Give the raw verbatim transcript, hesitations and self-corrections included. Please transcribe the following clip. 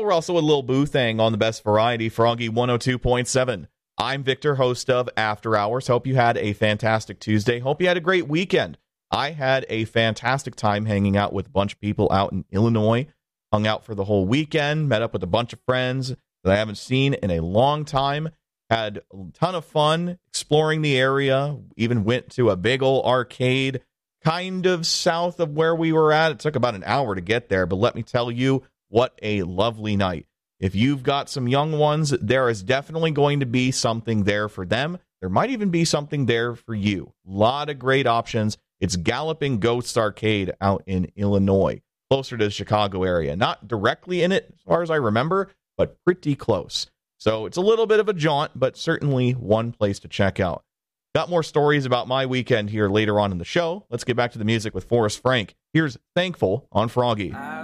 we're also a little boo thing on the best variety, Froggy one oh two point seven. I'm Victor, host of After Hours. Hope you had a fantastic Tuesday. Hope you had a great weekend. I had a fantastic time hanging out with a bunch of people out in Illinois. Hung out for the whole weekend, met up with a bunch of friends that I haven't seen in a long time. Had a ton of fun exploring the area. Even went to a big old arcade kind of south of where we were at. It took about an hour to get there, but let me tell you, what a lovely night. If you've got some young ones, there is definitely going to be something there for them. There might even be something there for you. A lot of great options. It's Galloping Ghosts Arcade out in Illinois, closer to the Chicago area. Not directly in it, as far as I remember, but pretty close. So it's a little bit of a jaunt, but certainly one place to check out. Got more stories about my weekend here later on in the show. Let's get back to the music with Forrest Frank. Here's Thankful on Froggy.